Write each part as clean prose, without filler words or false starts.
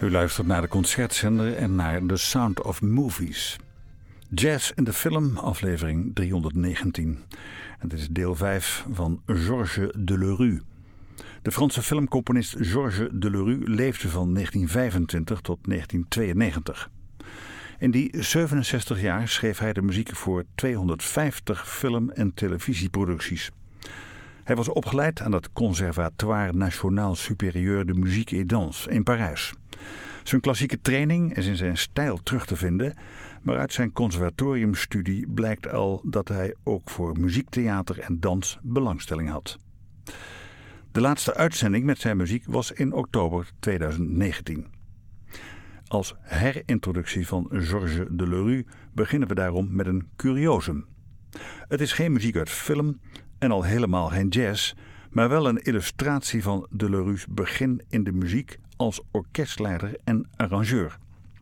U luistert naar de Concertzender en naar The Sound of Movies. Jazz in de film, aflevering 319. En dit is deel 5 van Georges Delerue. De Franse filmcomponist Georges Delerue leefde van 1925 tot 1992. In die 67 jaar schreef hij de muziek voor 250 film- en televisieproducties. Hij was opgeleid aan het Conservatoire National Supérieur de Musique et Danse in Parijs. Zijn klassieke training is in zijn stijl terug te vinden, maar uit zijn conservatoriumstudie blijkt al dat hij ook voor muziektheater en dans belangstelling had. De laatste uitzending met zijn muziek was in oktober 2019. Als herintroductie van Georges Delerue beginnen we daarom met een curiosum. Het is geen muziek uit film en al helemaal geen jazz, maar wel een illustratie van Delerue's begin in de muziek als orkestleider en arrangeur.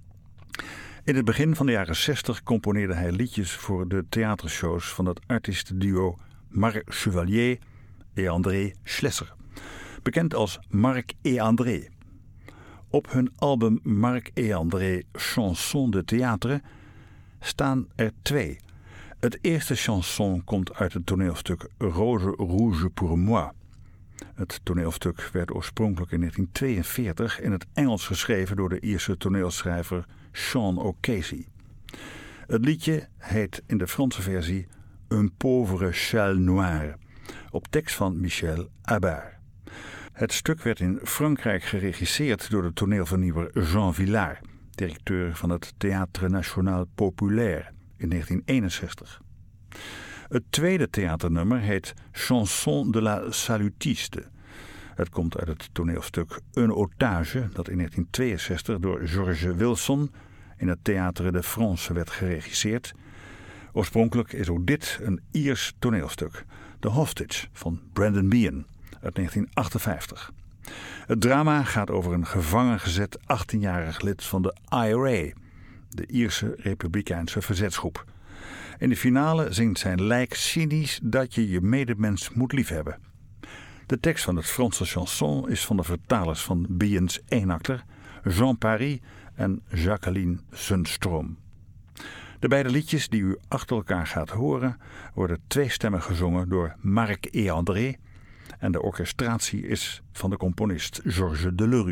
In het begin van de jaren 60 componeerde hij liedjes voor de theatershows van het artiestenduo Marc Chevalier en André Schlesser, bekend als Marc et André. Op hun album Marc et André Chanson de Théâtre staan er 2. Het eerste chanson komt uit het toneelstuk Rose Rouge pour moi. Het toneelstuk werd oorspronkelijk in 1942 in het Engels geschreven door de Ierse toneelschrijver Sean O'Casey. Het liedje heet in de Franse versie Un pauvre châle noir, op tekst van Michel Habart. Het stuk werd in Frankrijk geregisseerd door de toneelvernieuwer Jean Vilar, directeur van het Théâtre National Populaire in 1961. Het tweede theaternummer heet Chanson de la Salutiste. Het komt uit het toneelstuk Un otage, dat in 1962 door George Wilson in het Théâtre de France werd geregisseerd. Oorspronkelijk is ook dit een Iers toneelstuk, The Hostage van Brandon Behan uit 1958. Het drama gaat over een gevangen gezet 18-jarig lid van de IRA, de Ierse Republikeinse verzetsgroep. In de finale zingt zijn lijk cynisch dat je je medemens moet liefhebben. De tekst van het Franse chanson is van de vertalers van Behan's eenakter, Jean Paris en Jacqueline Sundstrom. De beide liedjes die u achter elkaar gaat horen worden tweestemmig gezongen door Marc et André en de orchestratie is van de componist Georges Delerue.